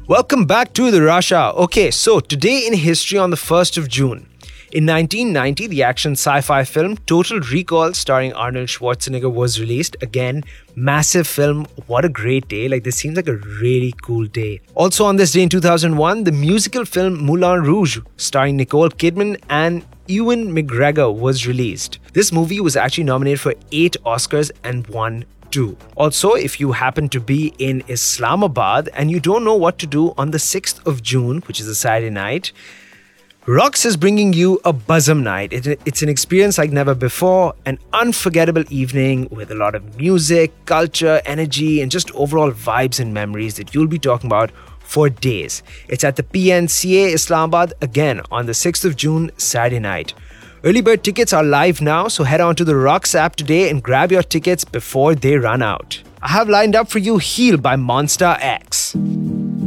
Welcome back to the Rasha. Okay, so today in history on the 1st of June. In 1990, the action sci-fi film Total Recall starring Arnold Schwarzenegger was released. Again, massive film. What a great day. This seems like a really cool day. Also on this day in 2001, the musical film Moulin Rouge starring Nicole Kidman and Ewan McGregor was released. This movie was actually nominated for 8 Oscars and won 2. Also, if you happen to be in Islamabad and you don't know what to do on the 6th of June, which is a Saturday night, Rocks is bringing you a Buzzum night. It's an experience like never before, an unforgettable evening with a lot of music, culture, energy, and just overall vibes and memories that you'll be talking about for days. It's at the PNCA Islamabad again on the 6th of June, Saturday night. Early bird tickets are live now, so head on to the Rocks app today and grab your tickets before they run out. I have lined up for you Heal by Monster X.